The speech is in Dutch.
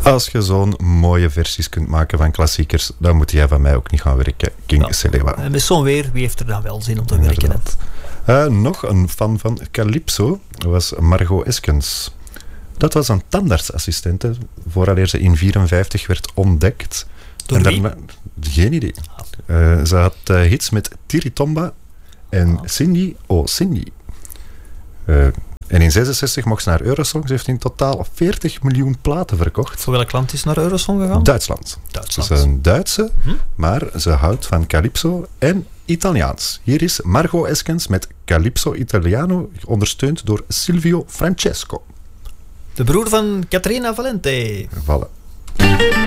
Als je zo'n mooie versies kunt maken van klassiekers, dan moet jij van mij ook niet gaan werken. King Selewa. En met zo'n weer, wie heeft er dan wel zin om te werken? Nog een fan van Calypso was Margot Eskens. Dat was een tandartsassistente, vooraleer ze in 1954 werd ontdekt. Door wie? Geen idee. Ze had hits met Tiritomba en Cindy, oh Cindy. En in 1966 mocht ze naar Eurosong. Ze heeft in totaal 40 miljoen platen verkocht. Voor welk land is naar Eurosong gegaan? Duitsland. Ze is een Duitse, maar ze houdt van Calypso en Italiaans. Hier is Margot Eskens met Calypso Italiano, ondersteund door Silvio Francesco. De broer van Caterina Valente. Voilà.